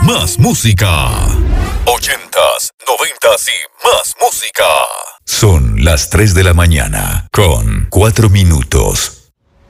más música. 80s, 90s y más música. Son las 3 de la mañana con 4 minutos.